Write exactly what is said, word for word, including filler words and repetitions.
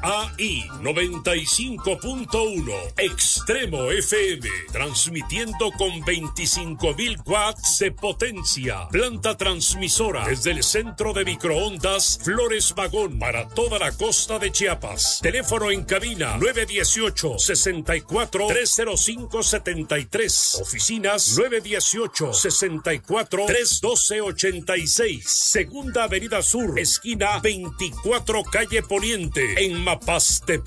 A I noventa y cinco punto uno, Extremo F M, transmitiendo con veinticinco mil watts de potencia. Planta transmisora desde el centro de microondas Flores Magón para toda la costa de Chiapas. Teléfono en cabina nueve uno ocho, seis cuatro, tres cero cinco siete tres. Oficinas nueve uno ocho, seis cuatro, tres uno dos ocho seis. Segunda Avenida Sur, esquina veinticuatro, calle Poniente, en Mapastepec.